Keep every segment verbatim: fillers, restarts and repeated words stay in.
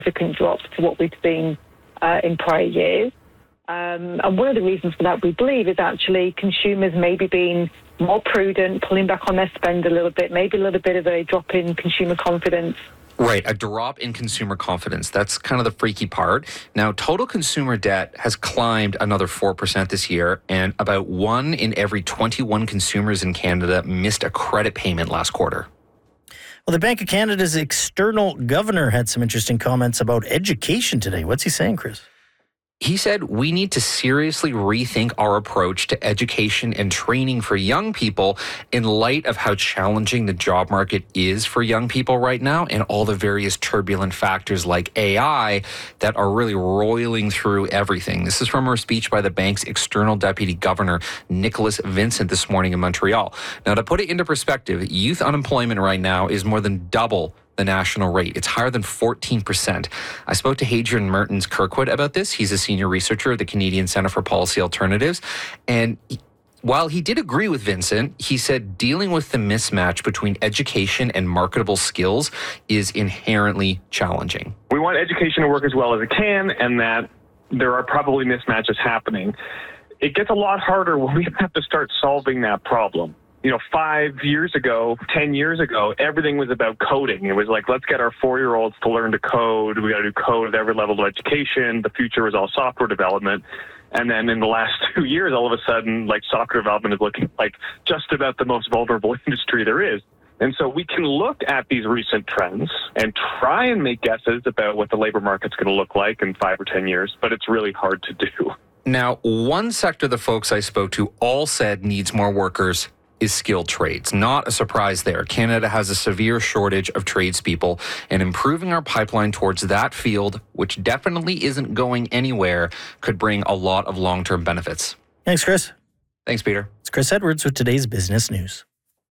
significant drops to what we've seen uh, in prior years. Um, and one of the reasons for that, we believe, is actually consumers maybe being more prudent, pulling back on their spend a little bit, maybe a little bit of a drop in consumer confidence. Right, a drop in consumer confidence. That's kind of the freaky part. Now, total consumer debt has climbed another four percent this year, and about one in every twenty-one consumers in Canada missed a credit payment last quarter. Well, the Bank of Canada's external governor had some interesting comments about education today. What's he saying, Chris? He said we need to seriously rethink our approach to education and training for young people in light of how challenging the job market is for young people right now and all the various turbulent factors like A I that are really roiling through everything. This is from a speech by the bank's external deputy governor, Nicholas Vincent, this morning in Montreal. Now, to put it into perspective, youth unemployment right now is more than double the national rate. It's higher than fourteen percent. I spoke to Hadrian Mertens Kirkwood about this. He's a senior researcher at the Canadian Centre for Policy Alternatives. And he, while he did agree with Vincent, he said dealing with the mismatch between education and marketable skills is inherently challenging. We want education to work as well as it can, and that there are probably mismatches happening. It gets a lot harder when we have to start solving that problem. You know, five years ago, ten years ago, everything was about coding. It was like, let's get our four-year-olds to learn to code. We got to do code at every level of education. The future was all software development. And then in the last two years, all of a sudden, like, software development is looking like just about the most vulnerable industry there is. And so we can look at these recent trends and try and make guesses about what the labor market's going to look like in five or ten years, but it's really hard to do. Now, one sector the folks I spoke to all said needs more workers is skilled trades. Not a surprise there. Canada has a severe shortage of tradespeople, and improving our pipeline towards that field, which definitely isn't going anywhere, could bring a lot of long-term benefits. Thanks, Chris. Thanks, Peter. It's Chris Edwards with today's business news.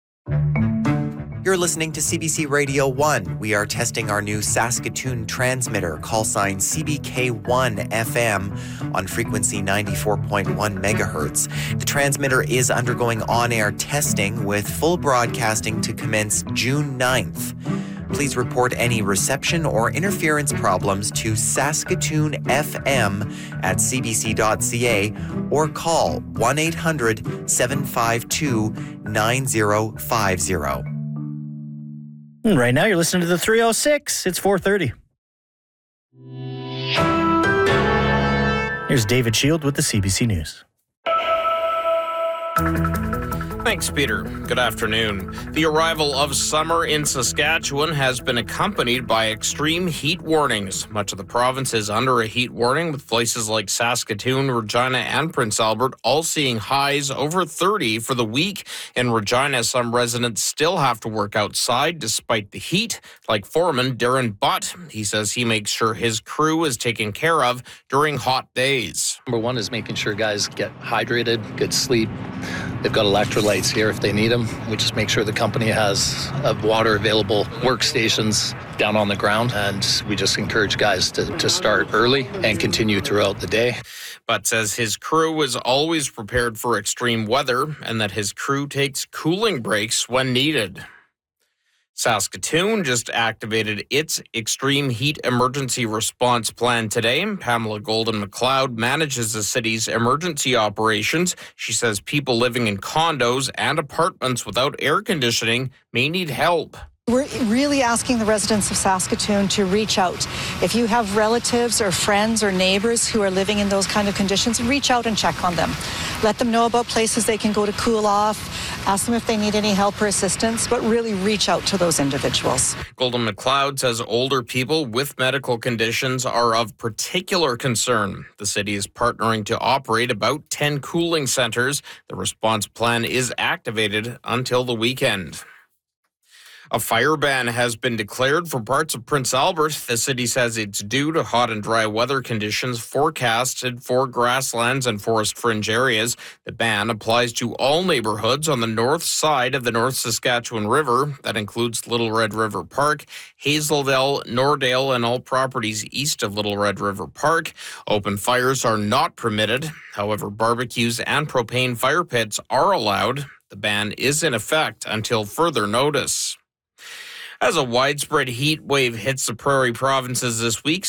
You're listening to C B C Radio one. We are testing our new Saskatoon transmitter, call sign C B K one F M, on frequency ninety-four point one megahertz. The transmitter is undergoing on-air testing with full broadcasting to commence June ninth. Please report any reception or interference problems to Saskatoon F M at c b c dot c a or call one eight hundred seven five two nine zero five zero. And right now, you're listening to the three oh six. It's four thirty. Here's David Shield with the C B C News. Thanks, Peter. Good afternoon. The arrival of summer in Saskatchewan has been accompanied by extreme heat warnings. Much of the province is under a heat warning, with places like Saskatoon, Regina, and Prince Albert all seeing highs over thirty for the week. In Regina, some residents still have to work outside despite the heat, like foreman Darren Butt. He says he makes sure his crew is taken care of during hot days. Number one is making sure guys get hydrated, good sleep. They've got electrolytes here if they need them. We just make sure the company has uh, water available, workstations down on the ground, and we just encourage guys to, to start early and continue throughout the day. Butt says his crew is always prepared for extreme weather and that his crew takes cooling breaks when needed. Saskatoon just activated its extreme heat emergency response plan today. Pamela Golden McLeod manages the city's emergency operations. She says people living in condos and apartments without air conditioning may need help. We're really asking the residents of Saskatoon to reach out. If you have relatives or friends or neighbors who are living in those kind of conditions, reach out and check on them. Let them know about places they can go to cool off. Ask them if they need any help or assistance, but really reach out to those individuals. Golden McLeod says older people with medical conditions are of particular concern. The city is partnering to operate about ten cooling centers. The response plan is activated until the weekend. A fire ban has been declared for parts of Prince Albert. The city says it's due to hot and dry weather conditions forecasted for grasslands and forest fringe areas. The ban applies to all neighborhoods on the north side of the North Saskatchewan River. That includes Little Red River Park, Hazeldale, Nordale, and all properties east of Little Red River Park. Open fires are not permitted. However, barbecues and propane fire pits are allowed. The ban is in effect until further notice. As a widespread heat wave hits the prairie provinces this week,